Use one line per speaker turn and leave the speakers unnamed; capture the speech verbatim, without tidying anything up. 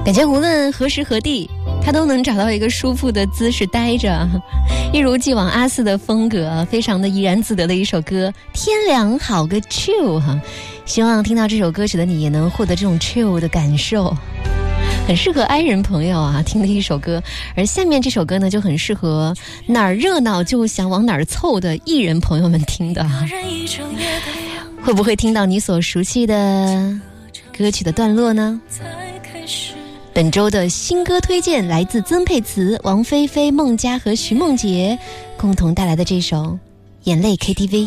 感觉无论何时何地，他都能找到一个舒服的姿势待着，一如既往阿四的风格，非常的怡然自得的一首歌。天凉好个 chill 哈，希望听到这首歌曲的你也能获得这种 chill 的感受，很适合 I 人朋友啊听的一首歌。而下面这首歌呢，就很适合哪儿热闹就想往哪儿凑的艺人朋友们听的。会不会听到你所熟悉的歌曲的段落呢？本周的新歌推荐来自曾沛慈、王菲菲、孟佳和徐梦洁共同带来的这首《眼泪 K T V》。